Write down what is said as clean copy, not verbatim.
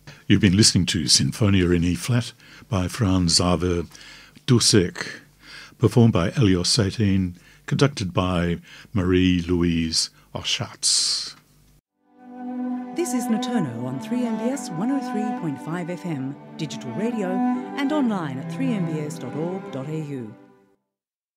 You've been listening to Sinfonia in E-flat by Franz Xaver Dussek, performed by Elios Satin, conducted by Marie-Louise Oschatz. This is Notono on 3MBS 103.5 FM, digital radio and online at 3mbs.org.au.